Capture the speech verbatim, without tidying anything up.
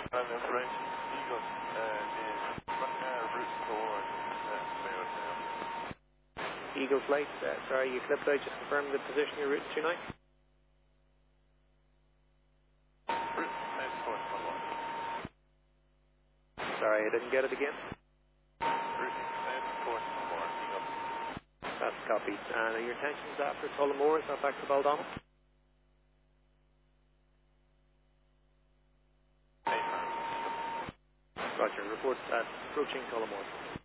I'm information. Eagle uh, is running uh, route towards uh, Mayo now. Eagle flight, uh, sorry, you clipped out, just confirm the position you're routing to now. Route ten towards Tullamore. Sorry, I didn't get it again. Route ten towards Tullamore, Eagle. That's copied. And are your intentions after Tullamore, is that back to Baldonnel? Eight man. Roger, report at approaching Tullamore.